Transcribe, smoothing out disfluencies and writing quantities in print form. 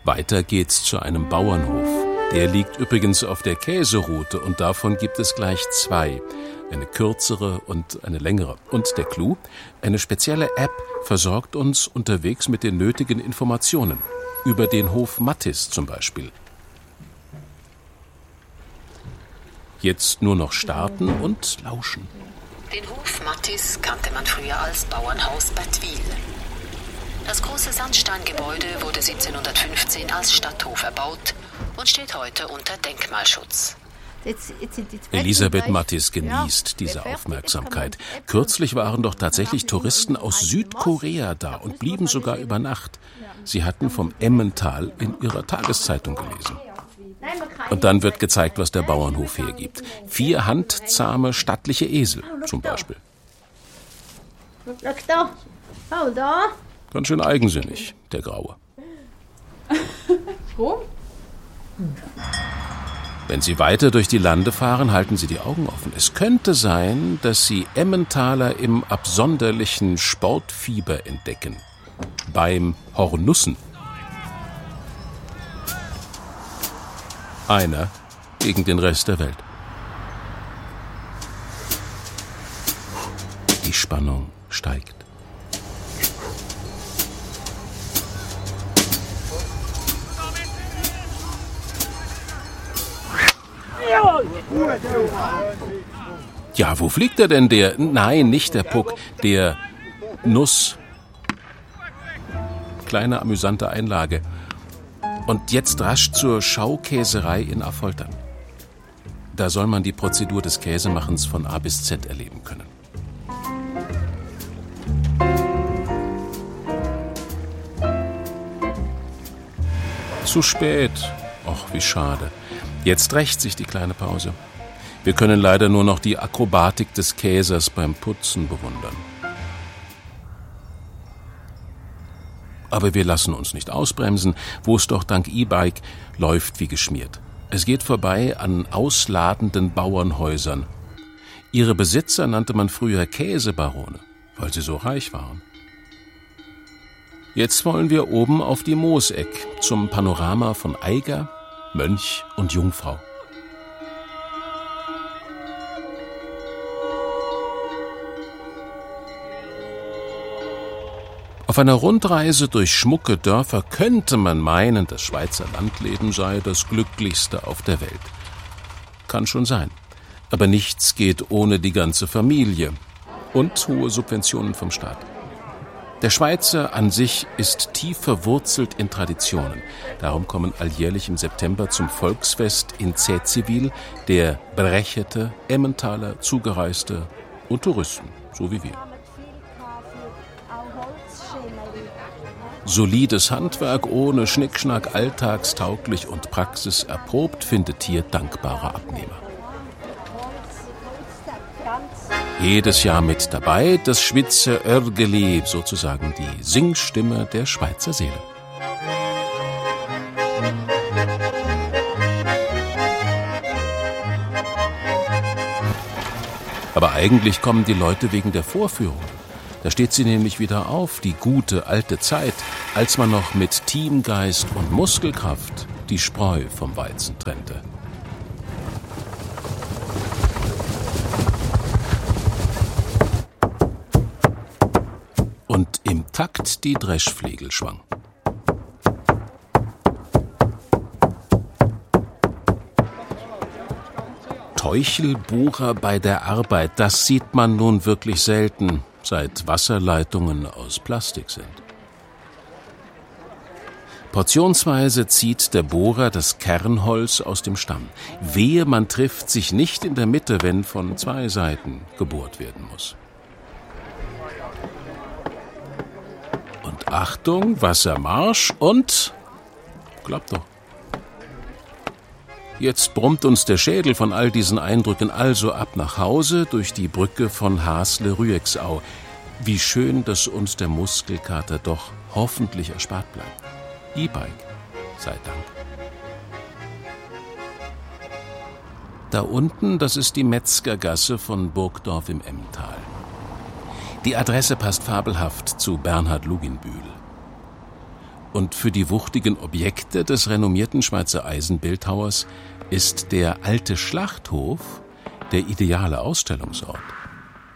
Weiter geht's zu einem Bauernhof. Der liegt übrigens auf der Käseroute und davon gibt es gleich 2. Eine kürzere und eine längere. Und der Clou? Eine spezielle App versorgt uns unterwegs mit den nötigen Informationen. Über den Hof Mattis zum Beispiel. Jetzt nur noch starten und lauschen. Den Hof Mattis kannte man früher als Bauernhaus Bettwil. Das große Sandsteingebäude wurde 1715 als Stadthof erbaut und steht heute unter Denkmalschutz. Elisabeth Mattis genießt diese Aufmerksamkeit. Kürzlich waren doch tatsächlich Touristen aus Südkorea da und blieben sogar über Nacht. Sie hatten vom Emmental in ihrer Tageszeitung gelesen. Und dann wird gezeigt, was der Bauernhof hergibt. 4 handzahme, stattliche Esel zum Beispiel. Ganz schön eigensinnig, der Graue. Wenn Sie weiter durch die Lande fahren, halten Sie die Augen offen. Es könnte sein, dass Sie Emmentaler im absonderlichen Sportfieber entdecken. Beim Hornussen. Einer gegen den Rest der Welt. Die Spannung steigt. Ja, wo fliegt er denn, der? Nein, nicht der Puck, der Nuss. Kleine amüsante Einlage. Und jetzt rasch zur Schaukäserei in Affoltern. Da soll man die Prozedur des Käsemachens von A bis Z erleben können. Zu spät. Och, wie schade. Jetzt rächt sich die kleine Pause. Wir können leider nur noch die Akrobatik des Käsers beim Putzen bewundern. Aber wir lassen uns nicht ausbremsen, wo es doch dank E-Bike läuft wie geschmiert. Es geht vorbei an ausladenden Bauernhäusern. Ihre Besitzer nannte man früher Käsebarone, weil sie so reich waren. Jetzt wollen wir oben auf die Mooseck zum Panorama von Eiger, Mönch und Jungfrau. Auf einer Rundreise durch schmucke Dörfer könnte man meinen, das Schweizer Landleben sei das glücklichste auf der Welt. Kann schon sein. Aber nichts geht ohne die ganze Familie und hohe Subventionen vom Staat. Der Schweizer an sich ist tief verwurzelt in Traditionen. Darum kommen alljährlich im September zum Volksfest in Zäziwil der Brechete, Emmentaler, Zugereiste und Touristen, so wie wir. Solides Handwerk ohne Schnickschnack, alltagstauglich und praxiserprobt, findet hier dankbare Abnehmer. Jedes Jahr mit dabei das Schweizer Örgeli, sozusagen die Singstimme der Schweizer Seele. Aber eigentlich kommen die Leute wegen der Vorführung. Da steht sie nämlich wieder auf, die gute alte Zeit, als man noch mit Teamgeist und Muskelkraft die Spreu vom Weizen trennte. Und im Takt die Dreschflegel schwang. Teuchelbohrer bei der Arbeit, das sieht man nun wirklich selten, seit Wasserleitungen aus Plastik sind. Portionsweise zieht der Bohrer das Kernholz aus dem Stamm. Wehe, man trifft sich nicht in der Mitte, wenn von 2 Seiten gebohrt werden muss. Und Achtung, Wassermarsch und... Klappt doch. Jetzt brummt uns der Schädel von all diesen Eindrücken, also ab nach Hause durch die Brücke von Hasle-Rüegsau. Wie schön, dass uns der Muskelkater doch hoffentlich erspart bleibt. E-Bike, sei Dank. Da unten, das ist die Metzgergasse von Burgdorf im Emmental. Die Adresse passt fabelhaft zu Bernhard Luginbühl. Und für die wuchtigen Objekte des renommierten Schweizer Eisenbildhauers ist der alte Schlachthof der ideale Ausstellungsort.